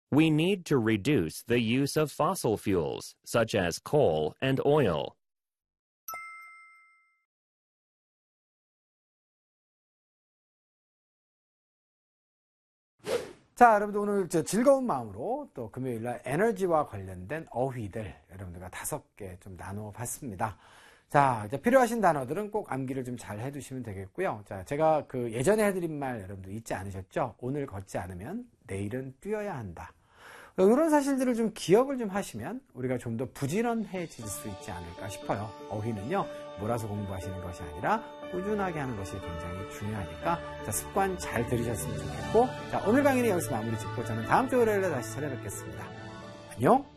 We need to reduce the use of fossil fuels, such as coal and oil. 자, 여러분들 오늘 즐거운 마음으로 또 금요일날 에너지와 관련된 어휘들 여러분들과 5개 좀 나누어 봤습니다. 자, 이제 필요하신 단어들은 꼭 암기를 좀 잘 해두시면 되겠고요. 자, 제가 그 예전에 해드린 말 여러분들 잊지 않으셨죠? 오늘 걷지 않으면 내일은 뛰어야 한다. 이런 사실들을 좀 기억을 좀 하시면 우리가 좀 더 부지런해질 수 있지 않을까 싶어요. 어휘는요, 몰아서 공부하시는 것이 아니라 꾸준하게 하는 것이 굉장히 중요하니까 자, 습관 잘 들으셨으면 좋겠고, 자, 오늘 강의는 여기서 마무리 짓고 저는 다음 주 월요일에 다시 찾아뵙겠습니다. 안녕!